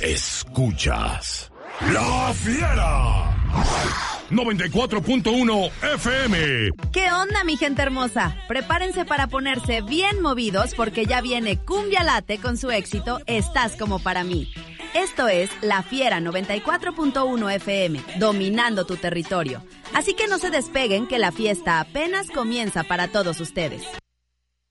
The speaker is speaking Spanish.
Escuchas La Fiera 94.1 FM. ¿Qué onda, mi gente hermosa? Prepárense para ponerse bien movidos porque ya viene Cumbia Late con su éxito Estás como para mí. Esto es La Fiera 94.1 FM, dominando tu territorio. Así que no se despeguen que la fiesta apenas comienza para todos ustedes.